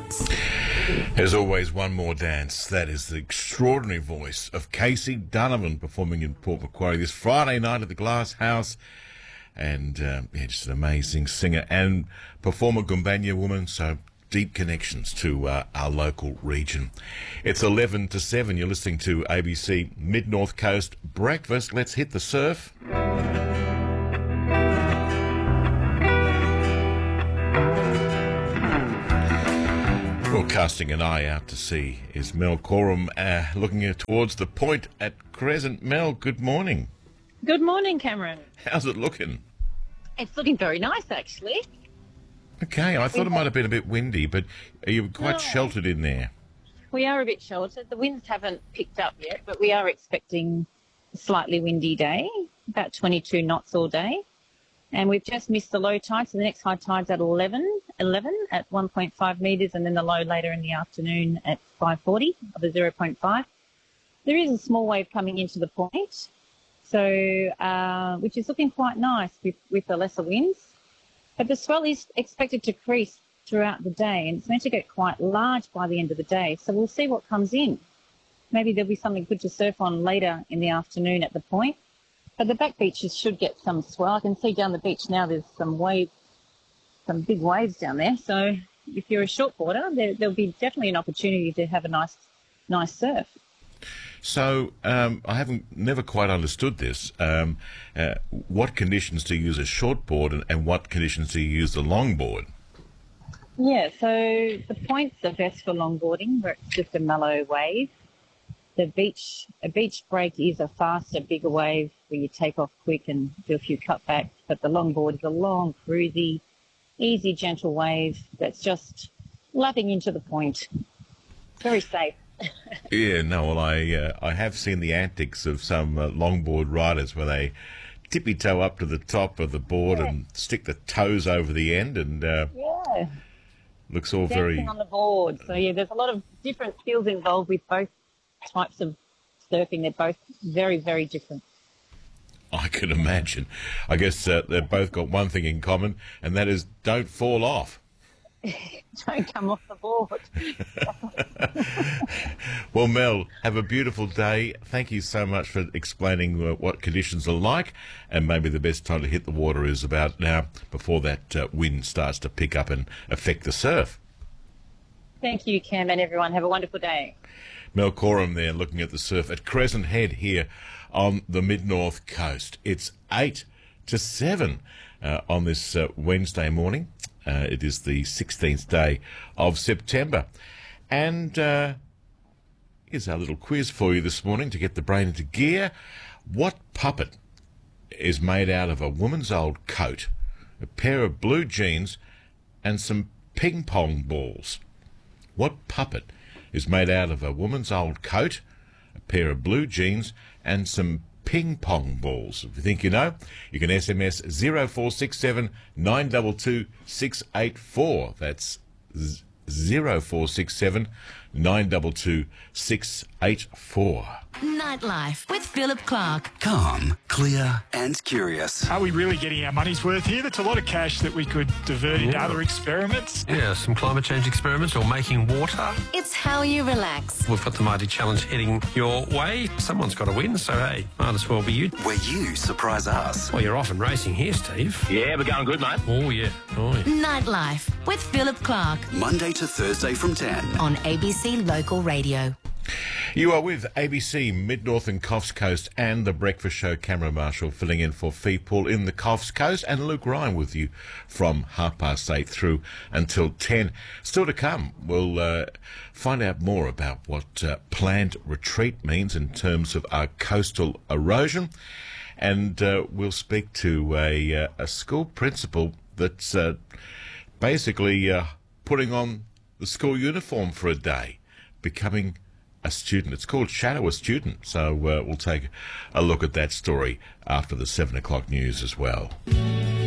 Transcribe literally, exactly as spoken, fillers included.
Sports. There's always one more dance. That is the extraordinary voice of Casey Donovan performing in Port Macquarie this Friday night at the Glass House. And um, yeah, just an amazing singer and performer, Gumbaynggirr woman, so deep connections to uh, our local region. It's eleven to seven. You're listening to A B C Mid-North Coast Breakfast. Let's hit the surf. Well, casting an eye out to sea is Mel Coram, uh, looking towards the point at Crescent. Mel, good morning. Good morning, Cameron. How's it looking? It's looking very nice, actually. Okay, I thought it might have been a bit windy, but are you quite No. sheltered in there? We are a bit sheltered. The winds haven't picked up yet, but we are expecting a slightly windy day, about twenty-two knots all day. And we've just missed the low tide, so the next high tide's at eleven, eleven at one point five metres, and then the low later in the afternoon at five forty of a zero point five. There is a small wave coming into the point, so uh, which is looking quite nice with, with the lesser winds. But the swell is expected to crease throughout the day, and it's meant to get quite large by the end of the day. So we'll see what comes in. Maybe there'll be something good to surf on later in the afternoon at the point. But the back beaches should get some swell. I can see down the beach now there's some waves, some big waves down there. So if you're a shortboarder, there, there'll be definitely an opportunity to have a nice, nice surf. So um, I haven't never quite understood this. Um, uh, what conditions do you use a shortboard, and, and what conditions do you use the longboard? Yeah, so the points are best for longboarding, where it's just a mellow wave. The beach, a beach break is a faster, bigger wave where you take off quick and do a few cutbacks. But the longboard is a long, cruisy, easy, gentle wave that's just lapping into the point. Very safe. Yeah, no, well, I uh, I have seen the antics of some uh, longboard riders where they tippy toe up to the top of the board Yeah. and stick the toes over the end, and uh, Yeah. looks all Dancing very. on the board. So, yeah, there's a lot of different skills involved with both types of surfing. They're both very, very different. I can imagine. I guess uh, they've both got one thing in common, and that is don't fall off. Don't come off the board. Well, Mel, have a beautiful day. Thank you so much for explaining uh, what conditions are like, and maybe the best time to hit the water is about now, before that uh, wind starts to pick up and affect the surf. Thank you, Cam, and everyone. Have a wonderful day. Mel Coram there looking at the surf at Crescent Head here on the Mid-North Coast. It's eight to seven uh, on this uh, Wednesday morning. Uh, it is the sixteenth day of September. And uh, here's our little quiz for you this morning to get the brain into gear. What puppet is made out of a woman's old coat, a pair of blue jeans, and some ping pong balls? What puppet is made out of a woman's old coat, a pair of blue jeans, and some ping pong balls? If you think you know, you can S M S zero four six seven nine two two six eight four. That's zero four six seven nine two two six eight four. Nightlife with Philip Clark. Calm, clear and curious. Are we really getting our money's worth here? That's a lot of cash that we could divert into Yeah. other experiments. Yeah, some climate change experiments or making water. It's how you relax. We've got the Mighty Challenge heading your way. Someone's got to win, so hey, might as well be you. Where you surprise us. Well, you're off and racing here, Steve. Yeah, we're going good, mate. Oh, yeah. Oh, yeah. Nightlife with Philip Clark Monday to Thursday from ten. on A B C Local Radio. You are with A B C Mid-North and Coffs Coast and the Breakfast Show. Cameron Marshall filling in for Fee Paul in the Coffs Coast, and Luke Ryan with you from half past eight through until ten. Still to come, we'll uh, find out more about what uh, planned retreat means in terms of our coastal erosion, and uh, we'll speak to a, uh, a school principal that's uh, basically uh, putting on the school uniform for a day, becoming a student. It's called Shadow a Student. So uh, we'll take a look at that story after the seven o'clock news as well.